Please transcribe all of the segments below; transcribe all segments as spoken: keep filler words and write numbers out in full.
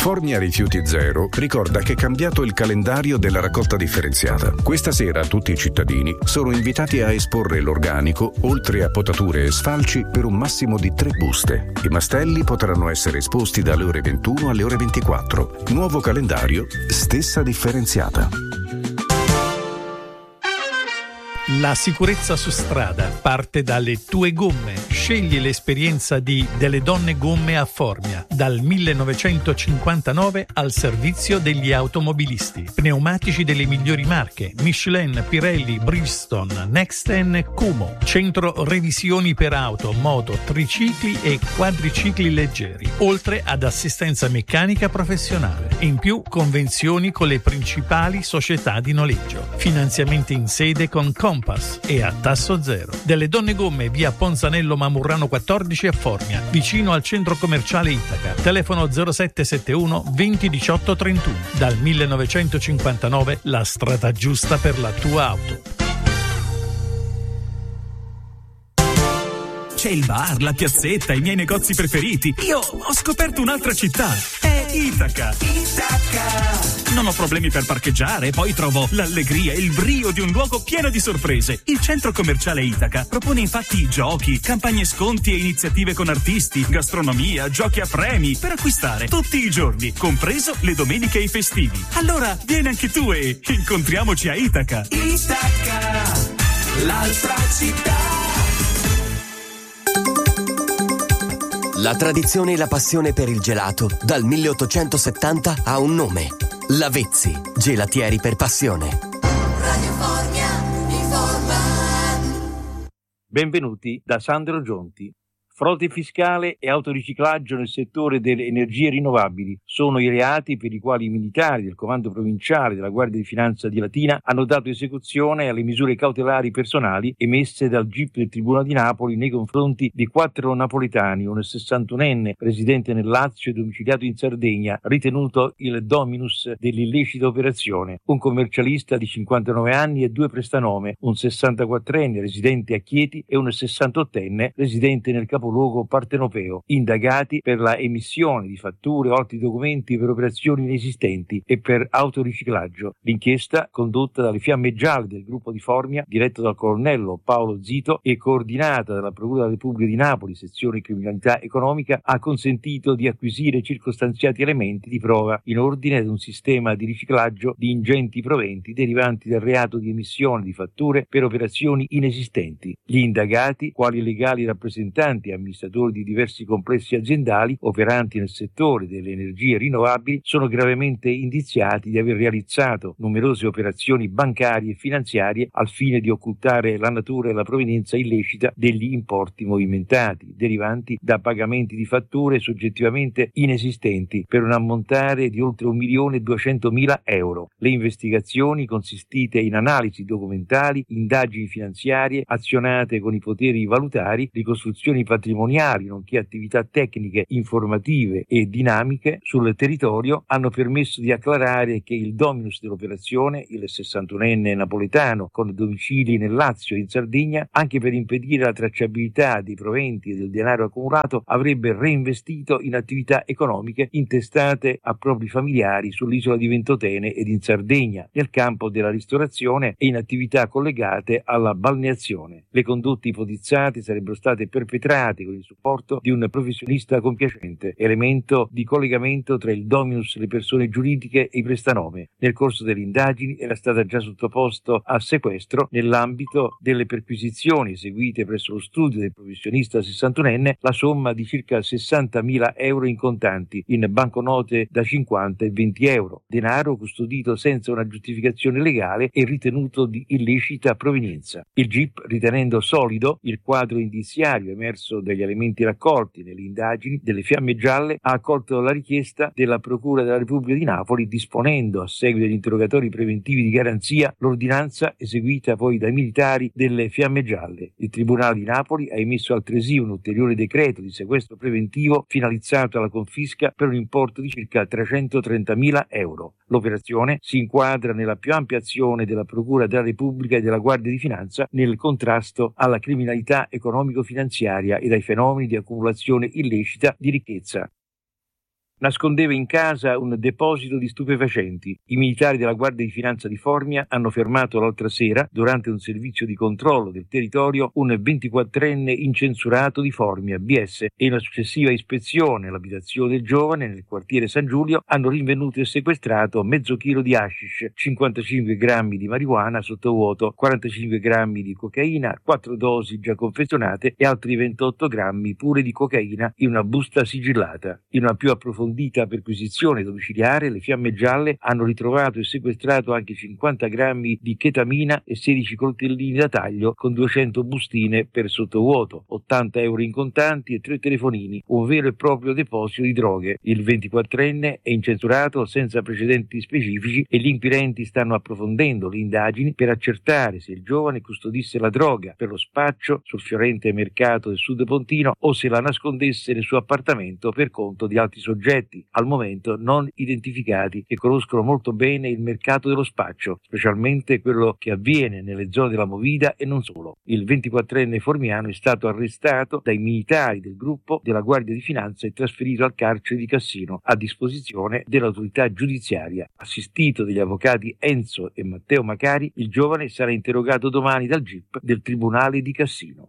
Formia Rifiuti Zero ricorda che è cambiato il calendario della raccolta differenziata. Questa sera tutti i cittadini sono invitati a esporre l'organico, oltre a potature e sfalci, per un massimo di tre buste. I mastelli potranno essere esposti dalle ore ventuno alle ore ventiquattro. Nuovo calendario, stessa differenziata. La sicurezza su strada parte dalle tue gomme. Scegli l'esperienza di Delle Donne Gomme a Formia, dal millenovecentocinquantanove al servizio degli automobilisti. Pneumatici delle migliori marche: Michelin, Pirelli, Bridgestone, Nexten, Kumo. Centro revisioni per auto, moto, tricicli e quadricicli leggeri, oltre ad assistenza meccanica professionale. In più, convenzioni con le principali società di noleggio. Finanziamenti in sede con Compass e a tasso zero. Delle Donne Gomme, via Ponzanello Mamurrano quattordici a Formia, vicino al centro commerciale Itaca. Telefono zero sette sette uno venti diciotto trentuno. Dal millenovecentocinquantanove la strada giusta per la tua auto. C'è il bar, la piazzetta, i miei negozi preferiti. Io ho scoperto un'altra città. È Itaca. Itaca. Non ho problemi per parcheggiare, poi trovo l'allegria e il brio di un luogo pieno di sorprese. Il centro commerciale Itaca propone infatti giochi, campagne sconti e iniziative con artisti, gastronomia, giochi a premi per acquistare tutti i giorni, compreso le domeniche e i festivi. Allora vieni anche tu e incontriamoci a Itaca. Itaca, l'altra città. La tradizione e la passione per il gelato dal milleottocentosettanta ha un nome: Lavezzi, gelatieri per passione. Radio Formia informa. Benvenuti da Sandro Gionti. Frode fiscale e autoriciclaggio nel settore delle energie rinnovabili sono i reati per i quali i militari del Comando Provinciale della Guardia di Finanza di Latina hanno dato esecuzione alle misure cautelari personali emesse dal G I P del Tribunale di Napoli nei confronti di quattro napoletani, un sessantunenne residente nel Lazio e domiciliato in Sardegna, ritenuto il dominus dell'illecita operazione, un commercialista di cinquantanove anni e due prestanome, un sessantaquattrenne residente a Chieti e un sessantottenne residente nel capoluogo partenopeo, indagati per la emissione di fatture o altri documenti per operazioni inesistenti e per autoriciclaggio. L'inchiesta, condotta dalle Fiamme Gialle del gruppo di Formia, diretto dal colonnello Paolo Zito e coordinata dalla Procura della Repubblica di Napoli, sezione criminalità economica, ha consentito di acquisire circostanziati elementi di prova in ordine ad un sistema di riciclaggio di ingenti proventi derivanti dal reato di emissione di fatture per operazioni inesistenti. Gli indagati, quali legali rappresentanti amministratori di diversi complessi aziendali operanti nel settore delle energie rinnovabili, sono gravemente indiziati di aver realizzato numerose operazioni bancarie e finanziarie al fine di occultare la natura e la provenienza illecita degli importi movimentati, derivanti da pagamenti di fatture soggettivamente inesistenti per un ammontare di oltre un milione e duecentomila euro. Le investigazioni, consistite in analisi documentali, indagini finanziarie azionate con i poteri valutari, ricostruzioni patrimoniali, nonché attività tecniche, informative e dinamiche sul territorio, hanno permesso di acclarare che il dominus dell'operazione, il sessantunenne napoletano con domicili nel Lazio e in Sardegna, anche per impedire la tracciabilità dei proventi e del denaro accumulato, avrebbe reinvestito in attività economiche intestate a propri familiari sull'isola di Ventotene ed in Sardegna, nel campo della ristorazione e in attività collegate alla balneazione. Le condotte ipotizzate sarebbero state perpetrate con il supporto di un professionista compiacente, elemento di collegamento tra il dominus, le persone giuridiche e i prestanome. Nel corso delle indagini era stata già sottoposto a sequestro, nell'ambito delle perquisizioni eseguite presso lo studio del professionista sessantunenne, la somma di circa sessantamila euro in contanti, in banconote da cinquanta e venti euro, denaro custodito senza una giustificazione legale e ritenuto di illecita provenienza. Il G I P, ritenendo solido il quadro indiziario emerso dagli elementi raccolti nelle indagini delle Fiamme Gialle, ha accolto la richiesta della Procura della Repubblica di Napoli, disponendo, a seguito degli interrogatori preventivi di garanzia, l'ordinanza eseguita poi dai militari delle Fiamme Gialle. Il Tribunale di Napoli ha emesso altresì un ulteriore decreto di sequestro preventivo finalizzato alla confisca per un importo di circa trecentotrentamila euro. L'operazione si inquadra nella più ampia azione della Procura della Repubblica e della Guardia di Finanza nel contrasto alla criminalità economico-finanziaria e dai fenomeni di accumulazione illecita di ricchezza. nascondeva in casa un deposito di stupefacenti. I militari della Guardia di Finanza di Formia hanno fermato l'altra sera, durante un servizio di controllo del territorio, un ventiquattrenne incensurato di Formia, B S, e in una successiva ispezione all'abitazione del giovane nel quartiere San Giulio hanno rinvenuto e sequestrato mezzo chilo di hashish, cinquantacinque grammi di marijuana sottovuoto, quarantacinque grammi di cocaina, quattro dosi già confezionate e altri ventotto grammi pure di cocaina in una busta sigillata. In una più approfondita perquisizione domiciliare, le Fiamme Gialle hanno ritrovato e sequestrato anche cinquanta grammi di chetamina e sedici coltellini da taglio con duecento bustine per sottovuoto, ottanta euro in contanti e tre telefonini, un vero e proprio deposito di droghe. Il ventiquattrenne è incensurato senza precedenti specifici e gli inquirenti stanno approfondendo le indagini per accertare se il giovane custodisse la droga per lo spaccio sul fiorente mercato del Sud Pontino o se la nascondesse nel suo appartamento per conto di altri soggetti, al momento non identificati, che conoscono molto bene il mercato dello spaccio, specialmente quello che avviene nelle zone della Movida e non solo. Il ventiquattrenne formiano è stato arrestato dai militari del gruppo della Guardia di Finanza e trasferito al carcere di Cassino a disposizione dell'autorità giudiziaria. Assistito dagli avvocati Enzo e Matteo Macari, il giovane sarà interrogato domani dal G I P del Tribunale di Cassino.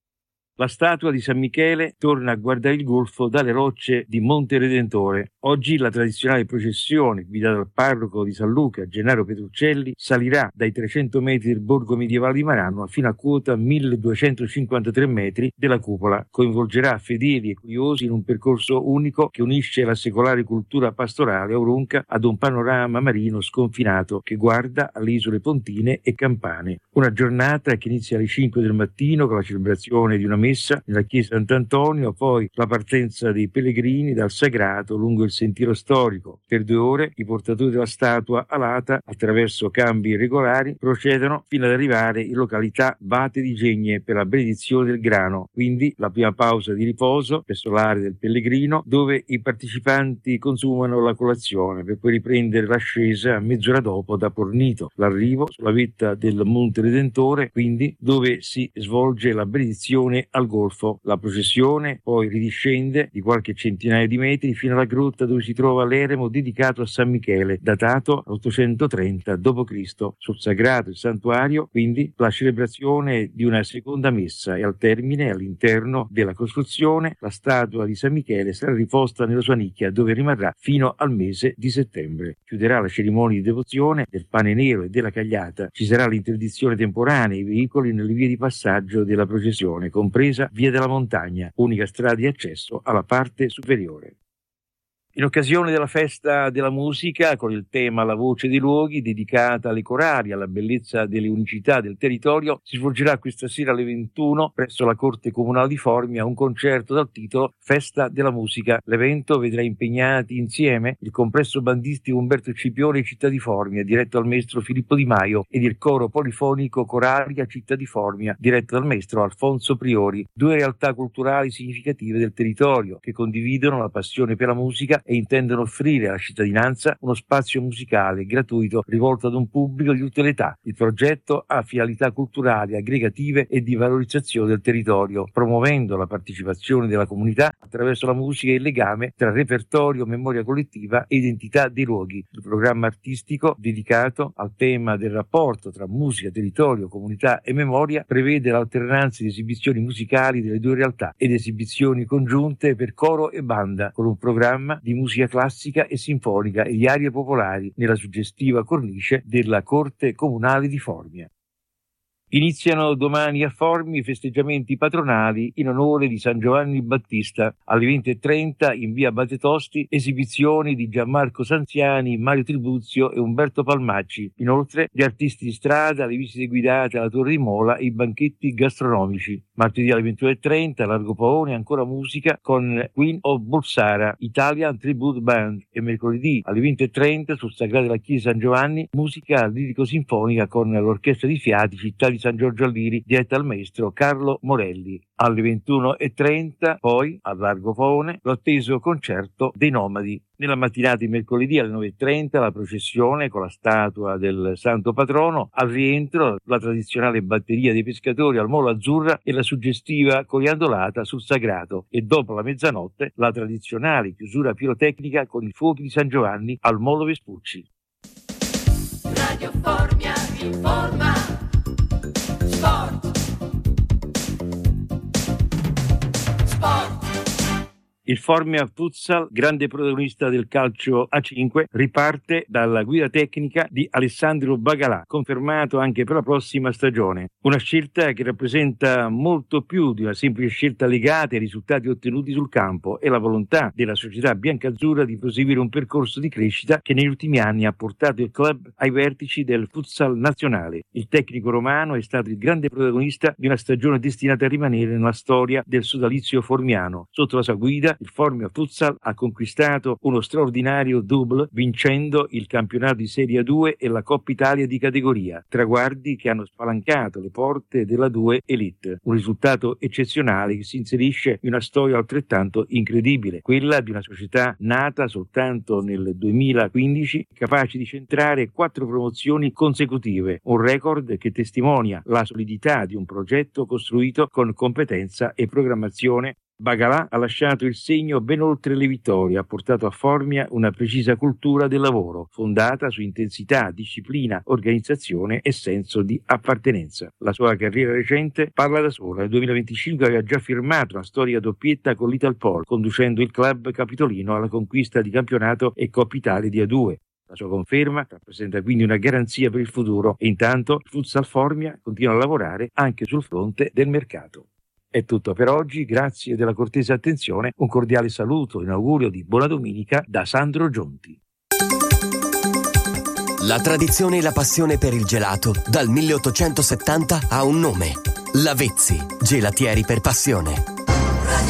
La statua di San Michele torna a guardare il golfo dalle rocce di Monte Redentore. Oggi la tradizionale processione, guidata dal parroco di San Luca, Gennaro Petruccelli, salirà dai trecento metri del borgo medievale di Marano fino a quota milleduecentocinquantatré metri della cupola. Coinvolgerà fedeli e curiosi in un percorso unico che unisce la secolare cultura pastorale aurunca ad un panorama marino sconfinato che guarda alle isole pontine e campane. Una giornata che inizia alle cinque del mattino con la celebrazione di una messa nella chiesa Sant'Antonio, poi la partenza dei pellegrini dal sagrato lungo il sentiero storico. Per due ore i portatori della statua alata, attraverso cambi irregolari, procedono fino ad arrivare in località Vate di Gegne per la benedizione del grano, quindi la prima pausa di riposo presso l'area del pellegrino, dove i partecipanti consumano la colazione per poi riprendere l'ascesa mezz'ora dopo da Pornito. L'arrivo sulla vetta del Monte Redentore, quindi, dove si svolge la benedizione al golfo. La processione poi ridiscende di qualche centinaia di metri fino alla grotta dove si trova l'eremo dedicato a San Michele, datato ottocentotrenta dopo Cristo Sul sagrato il santuario, quindi la celebrazione di una seconda messa, e al termine, all'interno della costruzione, la statua di San Michele sarà riposta nella sua nicchia, dove rimarrà fino al mese di settembre. Chiuderà la cerimonia di devozione del pane nero e della cagliata. Ci sarà l'interdizione temporanea ai veicoli nelle vie di passaggio della processione, compresa Via della Montagna, unica strada di accesso alla parte superiore. In occasione della festa della musica, con il tema La voce dei luoghi, dedicata alle corali, alla bellezza delle unicità del territorio, si svolgerà questa sera alle ventuno presso la Corte Comunale di Formia un concerto dal titolo Festa della musica. L'evento vedrà impegnati insieme il complesso bandistico Umberto Scipione Città di Formia, diretto dal maestro Filippo Di Maio, ed il coro polifonico Coralia Città di Formia, diretto dal maestro Alfonso Priori, due realtà culturali significative del territorio che condividono la passione per la musica e intendono offrire alla cittadinanza uno spazio musicale gratuito rivolto ad un pubblico di tutte le età. Il progetto ha finalità culturali, aggregative e di valorizzazione del territorio, promuovendo la partecipazione della comunità attraverso la musica e il legame tra repertorio, memoria collettiva e identità dei luoghi. Il programma artistico, dedicato al tema del rapporto tra musica, territorio, comunità e memoria, prevede l'alternanza di esibizioni musicali delle due realtà ed esibizioni congiunte per coro e banda, con un programma di musica classica e sinfonica e di arie popolari nella suggestiva cornice della Corte Comunale di Formia. Iniziano domani a Formia i festeggiamenti patronali in onore di San Giovanni Battista. Alle venti e trenta in via Batetosti esibizioni di Gianmarco Sanziani, Mario Tribuzio e Umberto Palmacci. Inoltre gli artisti di strada, le visite guidate alla Torre di Mola e i banchetti gastronomici. Martedì alle ventuno e trenta Largo Paone ancora musica con Queen of Bolsara, Italian Tribute Band, e mercoledì alle venti e trenta sul Sagrato della Chiesa San Giovanni musica lirico-sinfonica con l'Orchestra di Fiati Città di San Giorgio al Liri, diretta dal maestro Carlo Morelli. Alle ventuno e trenta, poi, a Largo Fone, l'atteso concerto dei Nomadi. Nella mattinata di mercoledì alle nove e trenta la processione con la statua del santo patrono, al rientro la tradizionale batteria dei pescatori al Molo Azzurra e la suggestiva coriandolata sul Sagrato, e dopo la mezzanotte la tradizionale chiusura pirotecnica con i fuochi di San Giovanni al Molo Vespucci. Radio Formia informa. Sport. Sport. Il Formia Futsal, grande protagonista del calcio A cinque, riparte dalla guida tecnica di Alessandro Bagalà, confermato anche per la prossima stagione. Una scelta che rappresenta molto più di una semplice scelta legata ai risultati ottenuti sul campo e la volontà della società biancazzurra di proseguire un percorso di crescita che negli ultimi anni ha portato il club ai vertici del futsal nazionale. Il tecnico romano è stato il grande protagonista di una stagione destinata a rimanere nella storia del sodalizio formiano. Sotto la sua guida il Formia Futsal ha conquistato uno straordinario double vincendo il campionato di Serie A due e la Coppa Italia di categoria, traguardi che hanno spalancato le porte della due Elite. Un risultato eccezionale che si inserisce in una storia altrettanto incredibile, quella di una società nata soltanto nel duemilaquindici, capace di centrare quattro promozioni consecutive, un record che testimonia la solidità di un progetto costruito con competenza e programmazione. Bagalà ha lasciato il segno ben oltre le vittorie, ha portato a Formia una precisa cultura del lavoro, fondata su intensità, disciplina, organizzazione e senso di appartenenza. La sua carriera recente parla da sola. Nel duemilaventicinque aveva già firmato una storica doppietta con l'Italpol, conducendo il club capitolino alla conquista di campionato e Coppa Italia di A due. La sua conferma rappresenta quindi una garanzia per il futuro e intanto il Futsal Formia continua a lavorare anche sul fronte del mercato. È tutto per oggi, grazie della cortese attenzione, un cordiale saluto in augurio di buona domenica da Sandro Gionti. La tradizione e la passione per il gelato dal milleottocentosettanta ha un nome: Lavezzi, gelatieri per passione.